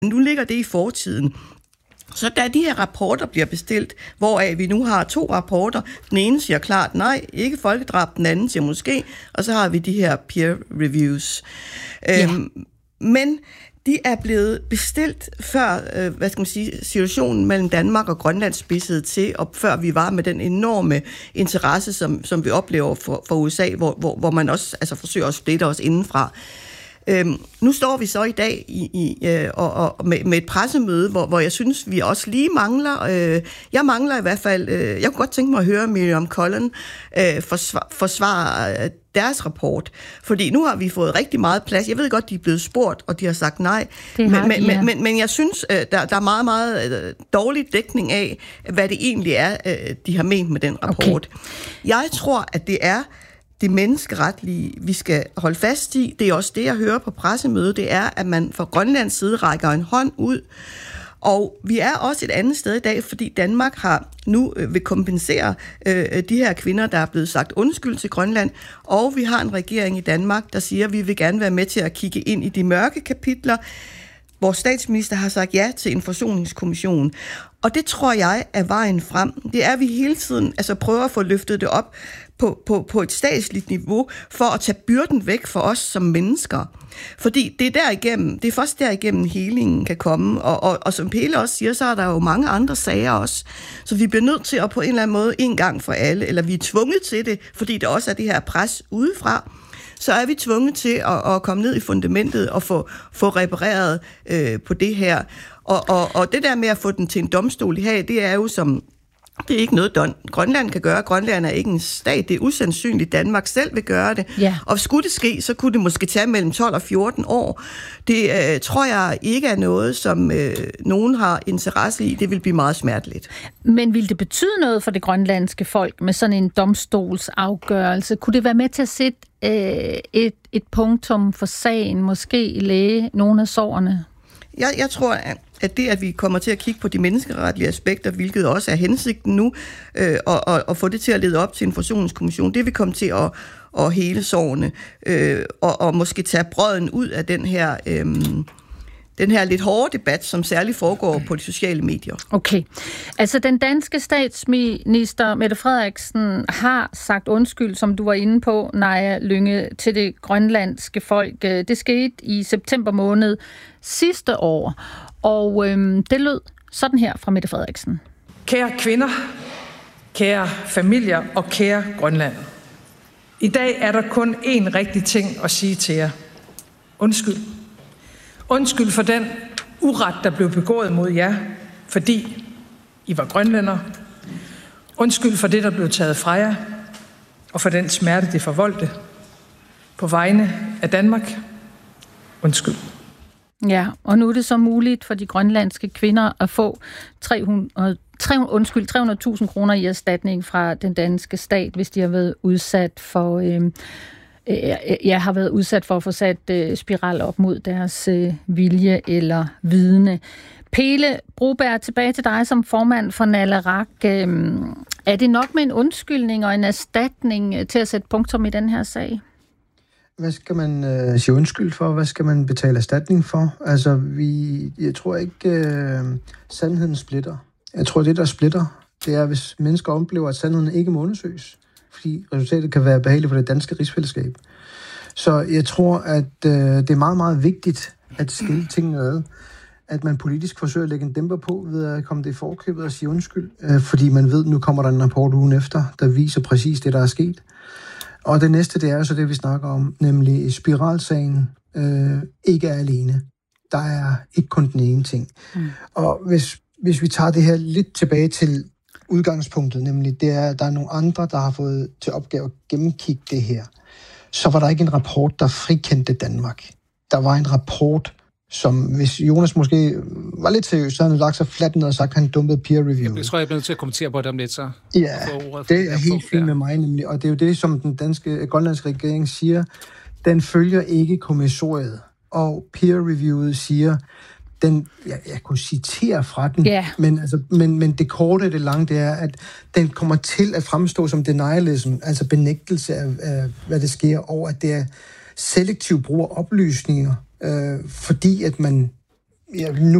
Nu ligger det i fortiden. Så da de her rapporter bliver bestilt, hvoraf vi nu har 2 rapporter, den ene siger klart nej, ikke folkedrab, den anden siger måske, og så har vi de her peer reviews. Men de er blevet bestilt før, situationen mellem Danmark og Grønland spidsede til, og før vi var med den enorme interesse, som vi oplever for USA, hvor man også forsøger at splitte os indenfra. Nu står vi så i dag med et pressemøde, hvor jeg synes, vi også lige mangler. Jeg mangler i hvert fald. Jeg kunne godt tænke mig at høre Miriam Cullen forsvare deres rapport, fordi nu har vi fået rigtig meget plads. Jeg ved godt, de er blevet spurgt, og de har sagt nej. Men jeg synes, der er meget, meget dårlig dækning af, hvad det egentlig er, de har ment med den rapport. Okay. Jeg tror, at det er det menneskeretlige, vi skal holde fast i. Det er også det, jeg hører på pressemødet, det er, at man fra Grønlands side rækker en hånd ud. Og vi er også et andet sted i dag, fordi Danmark har nu vil kompensere de her kvinder, der er blevet sagt undskyld til Grønland, og vi har en regering i Danmark, der siger, at vi vil gerne være med til at kigge ind i de mørke kapitler. Vores statsminister har sagt ja til en forsoningskommission. Og det tror jeg er vejen frem. Det er, at vi hele tiden prøver at få løftet det op på et statsligt niveau, for at tage byrden væk for os som mennesker. Fordi det er først derigennem helingen kan komme, og som Pelle også siger, så er der jo mange andre sager også. Så vi bliver nødt til at på en eller anden måde en gang for alle, eller vi er tvunget til det, fordi det også er det her pres udefra, så er vi tvunget til at komme ned i fundamentet og få repareret på det her. Og det der med at få den til en domstol i Haag, det er jo det er ikke noget, Grønland kan gøre. Grønland er ikke en stat. Det er usandsynligt. Danmark selv vil gøre det. Ja. Og skulle det ske, så kunne det måske tage mellem 12 og 14 år. Det tror jeg ikke er noget, som nogen har interesse i. Det vil blive meget smerteligt. Men vil det betyde noget for det grønlandske folk med sådan en domstolsafgørelse? Kunne det være med til at sætte et punktum for sagen, måske læge nogle af sårene? Jeg tror, at det, at vi kommer til at kigge på de menneskeretlige aspekter, hvilket også er hensigten nu, og få det til at lede op til en forsoningskommission, det vil komme til at hele sårene, og måske tage brøden ud af den her lidt hårde debat, som særligt foregår på de sociale medier. Okay. Altså, den danske statsminister, Mette Frederiksen, har sagt undskyld, som du var inde på, Naja Lynge, til det grønlandske folk. Det skete i september måned sidste år, og det lød sådan her fra Mette Frederiksen. Kære kvinder, kære familier og kære Grønland. I dag er der kun én rigtig ting at sige til jer. Undskyld. Undskyld for den uret, der blev begået mod jer, fordi I var grønlænder. Undskyld for det, der blev taget fra jer, og for den smerte, det forvoldte. På vegne af Danmark. Undskyld. Ja, og nu er det så muligt for de grønlandske kvinder at få 300.000 kroner i erstatning fra den danske stat, hvis de har været udsat for har været udsat for at få sat spiral op mod deres vilje eller vidne. Pelle Broberg, tilbage til dig som formand for Naleraq. Er det nok med en undskyldning og en erstatning til at sætte punktum i den her sag? Hvad skal man sige undskyld for? Hvad skal man betale erstatning for? Altså, jeg tror ikke, sandheden splitter. Jeg tror, det, der splitter, det er, hvis mennesker oplever, at sandheden ikke må undersøges. Fordi resultatet kan være behageligt for det danske rigsfællesskab. Så jeg tror, at det er meget, meget vigtigt at skille tingene ad. At man politisk forsøger at lægge en dæmper på ved at komme det i forkøbet og sige undskyld. Fordi man ved, at nu kommer der en rapport ugen efter, der viser præcis det, der er sket. Og det næste, det er jo så det, vi snakker om, nemlig spiralsagen ikke er alene. Der er ikke kun den ene ting. Og hvis vi tager det her lidt tilbage til udgangspunktet, nemlig det er, at der er nogle andre, der har fået til opgave at gennemkigge det her, så var der ikke en rapport, der frikendte Danmark. Der var en rapport, som hvis Jonas måske var lidt seriøs, så havde han lagt sig fladt ned og sagt, at han dumpede peer review. Jeg tror, jeg bliver nødt til at kommentere på det om lidt, så. Ja, det er helt fint med mig nemlig, og det er jo det, som den grønlandske regering siger, den følger ikke kommissoriet, og peer reviewet siger, jeg kunne citere fra den, men det korte og det lange, det er, at den kommer til at fremstå som denialism, altså benægtelse af, hvad det sker, og at det er selektiv brug af oplysninger, fordi at man Ja, nu